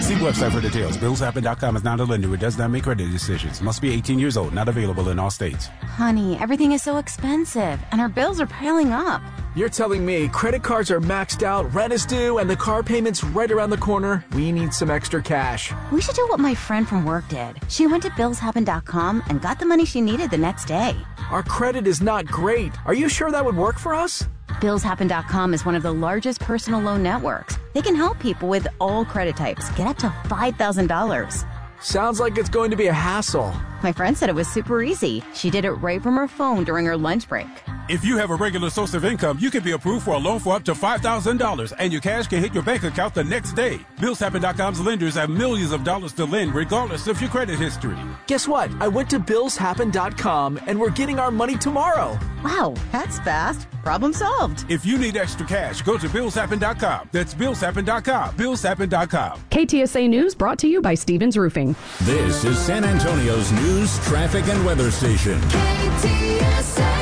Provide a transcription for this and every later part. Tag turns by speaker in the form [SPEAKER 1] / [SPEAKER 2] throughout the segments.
[SPEAKER 1] See website for details. BillsHappen.com is not a lender. It does not make credit decisions. Must be 18 years old. Not available in all states.
[SPEAKER 2] Honey, everything is so expensive, and our bills are piling up.
[SPEAKER 3] You're telling me credit cards are maxed out, rent is due, and the car payment's right around the corner? We need some extra cash.
[SPEAKER 2] We should do what my friend from work did. She went to BillsHappen.com and got the money she needed the next day.
[SPEAKER 3] Our credit is not great. Are you sure that would work for us?
[SPEAKER 2] BillsHappen.com is one of the largest personal loan networks. They can help people with all credit types get up to $5,000.
[SPEAKER 3] Sounds like it's going to be a hassle.
[SPEAKER 2] My friend said it was super easy. She did it right from her phone during her lunch break.
[SPEAKER 1] If you have a regular source of income, you can be approved for a loan for up to $5,000, and your cash can hit your bank account the next day. BillsHappen.com's lenders have millions of dollars to lend regardless of your credit history.
[SPEAKER 3] Guess what? I went to BillsHappen.com, and we're getting our money tomorrow.
[SPEAKER 2] Wow, that's fast. Problem solved.
[SPEAKER 1] If you need extra cash, go to BillsHappen.com. That's BillsHappen.com. BillsHappen.com.
[SPEAKER 4] KTSA News brought to you by Stevens Roofing.
[SPEAKER 5] This is San Antonio's news, traffic, and weather station.
[SPEAKER 6] KTSA.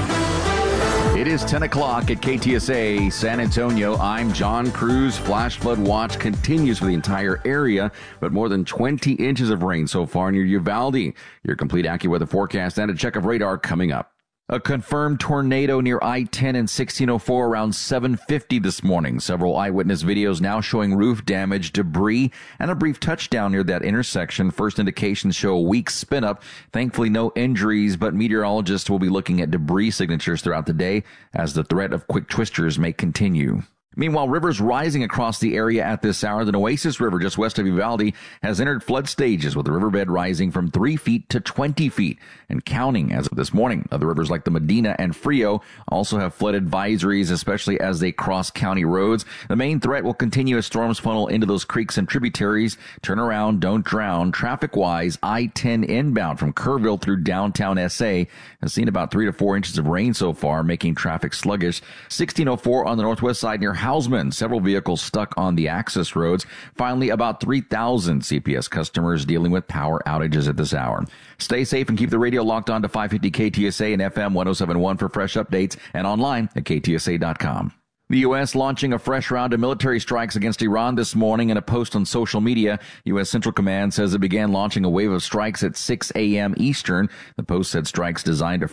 [SPEAKER 7] It is 10 o'clock at KTSA San Antonio. I'm John Cruz. Flash flood watch continues for the entire area, but more than 20 inches of rain so far near Uvalde. Your complete AccuWeather forecast and a check of radar coming up. A confirmed tornado near I-10 and 1604 around 7:50 this morning. Several eyewitness videos now showing roof damage, debris, and a brief touchdown near that intersection. First indications show a weak spin up. Thankfully, no injuries, but meteorologists will be looking at debris signatures throughout the day as the threat of quick twisters may continue. Meanwhile, rivers rising across the area at this hour. The Nueces River, just west of Uvalde, has entered flood stages, with the riverbed rising from 3 feet to 20 feet and counting as of this morning. Other rivers like the Medina and Frio also have flood advisories, especially as they cross county roads. The main threat will continue as storms funnel into those creeks and tributaries. Turn around, don't drown. Traffic-wise, I-10 inbound from Kerrville through downtown SA has seen about 3 to 4 inches of rain so far, making traffic sluggish. 1604 on the northwest side near Hausman, several vehicles stuck on the access roads. Finally, about 3,000 CPS customers dealing with power outages at this hour. Stay safe and keep the radio locked on to 550 KTSA and FM 107.1 for fresh updates and online at KTSA.com. The U.S. launching a fresh round of military strikes against Iran this morning. In a post on social media, U.S. Central Command says it began launching a wave of strikes at 6 a.m. Eastern. The post said strikes designed to